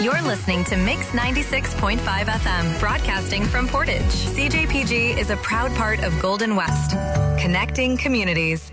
You're listening to Mix 96.5 FM, broadcasting from Portage. CJPG is a proud part of Golden West, connecting communities.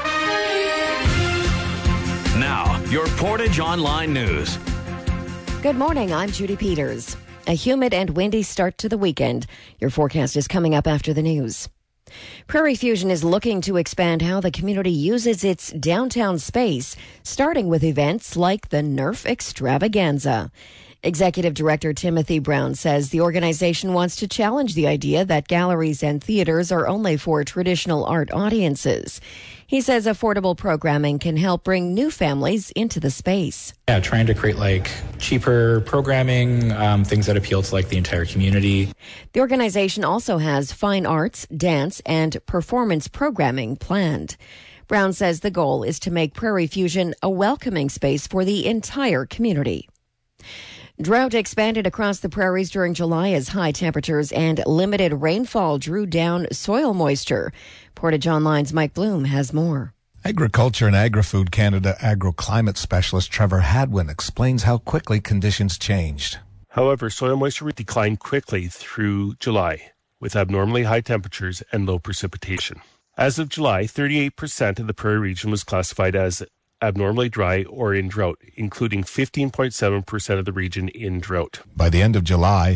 Now, your Portage Online News. Good morning, I'm Judy Peters. A humid and windy start to the weekend. Your forecast is coming up after the news. Prairie Fusion is looking to expand how the community uses its downtown space, starting with events like the Nerf Extravaganza. Executive Director Timothy Brown says the organization wants to challenge the idea that galleries and theaters are only for traditional art audiences. He says affordable programming can help bring new families into the space. Yeah, trying to create cheaper programming, things that appeal to the entire community. The organization also has fine arts, dance, and performance programming planned. Brown says the goal is to make Prairie Fusion a welcoming space for the entire community. Drought expanded across the prairies during July as high temperatures and limited rainfall drew down soil moisture. Portage Online's Mike Bloom has more. Agriculture and Agri-Food Canada agroclimate specialist Trevor Hadwin explains how quickly conditions changed. However, soil moisture declined quickly through July, with abnormally high temperatures and low precipitation. As of July, 38% of the prairie region was classified as abnormally dry or in drought, including 15.7% of the region in drought. By the end of July,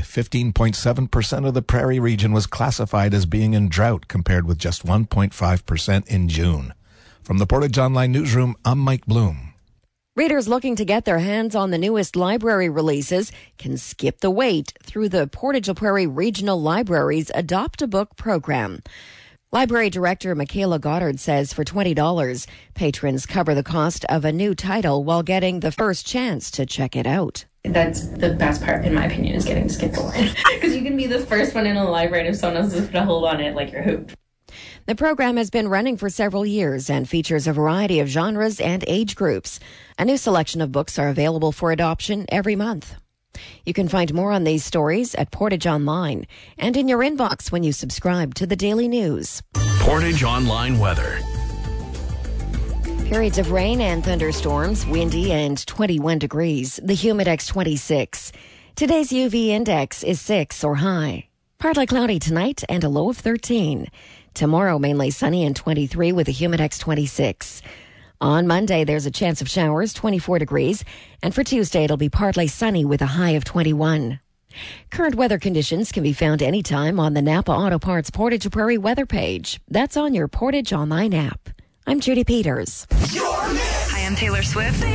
15.7% of the prairie region was classified as being in drought, compared with just 1.5% in June. From the Portage Online Newsroom, I'm Mike Bloom. Readers looking to get their hands on the newest library releases can skip the wait through the Portage Prairie Regional Library's Adopt a Book program. Library Director Michaela Goddard says for $20, patrons cover the cost of a new title while getting the first chance to check it out. That's the best part, in my opinion, is getting to skip the line. Because you can be the first one in a library, and if someone else has put a hold on it, you're hooked. The program has been running for several years and features a variety of genres and age groups. A new selection of books are available for adoption every month. You can find more on these stories at Portage Online and in your inbox when you subscribe to the Daily News. Portage Online weather. Periods of rain and thunderstorms, windy and 21 degrees. The Humidex 26. Today's UV index is 6 or high. Partly cloudy tonight and a low of 13. Tomorrow mainly sunny and 23 with a Humidex 26. On Monday, there's a chance of showers, 24 degrees. And for Tuesday, it'll be partly sunny with a high of 21. Current weather conditions can be found anytime on the Napa Auto Parts Portage Prairie weather page. That's on your Portage Online app. I'm Judy Peters. Hi, I'm Taylor Swift.